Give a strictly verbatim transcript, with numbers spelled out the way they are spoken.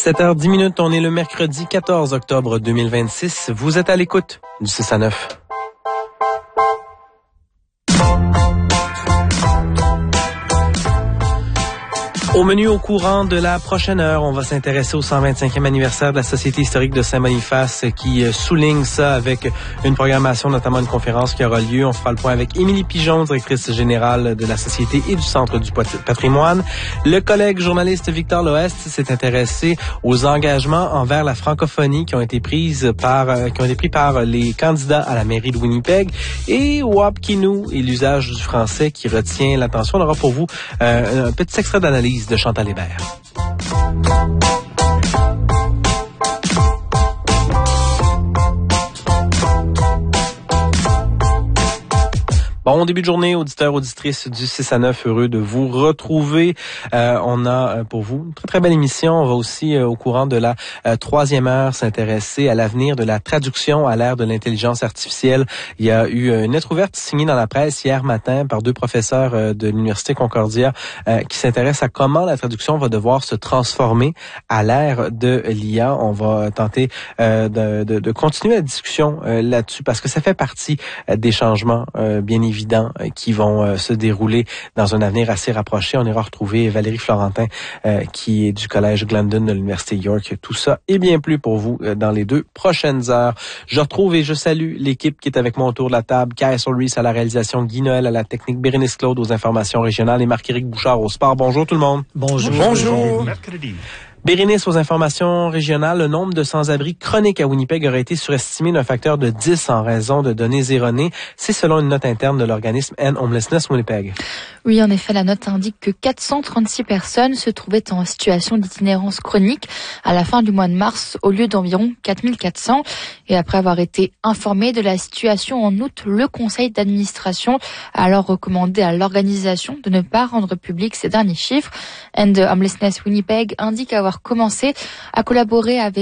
sept heures dix minutes, on est le mercredi quatorze octobre deux mille vingt-six. Vous êtes à l'écoute du six à neuf. Au menu au courant de la prochaine heure, on va s'intéresser au cent vingt-cinquième anniversaire de la Société historique de Saint-Boniface qui souligne ça avec une programmation, notamment une conférence qui aura lieu. On fera le point avec Émilie Pigeon, directrice générale de la Société et du Centre du patrimoine. Le collègue journaliste Victor Loest s'est intéressé aux engagements envers la francophonie qui ont été prises par, qui ont été pris par les candidats à la mairie de Winnipeg, et Wapkinou et l'usage du français qui retient l'attention. On aura pour vous euh, un petit extrait d'analyse de Chantal Hébert. Bon début de journée, auditeurs, auditrices du six à neuf, heureux de vous retrouver. Euh, on a pour vous une très très belle émission. On va aussi, euh, au courant de la euh, troisième heure, s'intéresser à l'avenir de la traduction à l'ère de l'intelligence artificielle. Il y a eu une lettre ouverte signée dans la presse hier matin par deux professeurs euh, de l'Université Concordia euh, qui s'intéressent à comment la traduction va devoir se transformer à l'ère de l'I A. On va tenter euh, de, de, de continuer la discussion euh, là-dessus parce que ça fait partie euh, des changements, euh, bien évidemment, évidents euh, qui vont euh, se dérouler dans un avenir assez rapproché. On ira retrouver Valérie Florentin euh, qui est du collège Glendon de l'Université York. Tout ça et bien plus pour vous euh, dans les deux prochaines heures. Je retrouve et je salue l'équipe qui est avec moi autour de la table. Kyle Reese à la réalisation, Guy Noël à la technique, Bérénice Claude aux informations régionales et Marc-Éric Bouchard au sport. Bonjour tout le monde. Bonjour. Bonjour. Mercredi. Bérénice aux informations régionales, le nombre de sans-abri chroniques à Winnipeg aurait été surestimé d'un facteur de dix en raison de données erronées. C'est selon une note interne de l'organisme End Homelessness Winnipeg. Oui, en effet, la note indique que quatre cent trente-six personnes se trouvaient en situation d'itinérance chronique à la fin du mois de mars, au lieu d'environ quatre mille quatre cents. Et après avoir été informé de la situation en août, le conseil d'administration a alors recommandé à l'organisation de ne pas rendre public ces derniers chiffres. End Homelessness Winnipeg indique avoir commencé à collaborer avec